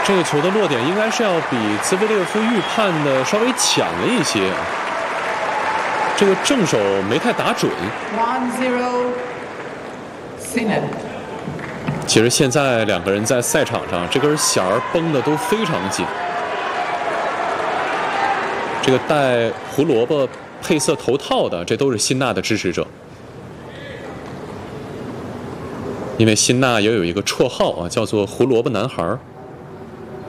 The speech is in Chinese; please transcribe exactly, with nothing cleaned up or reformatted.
这个球的落点应该是要比兹维列夫预判的稍微强了一些，这个正手没太打准。 one zero Sinner。 其实现在两个人在赛场上，这根弦儿绷得都非常紧。这个戴胡萝卜配色头套的，这都是辛纳的支持者。因为辛纳也有一个绰号啊，叫做胡萝卜男孩儿。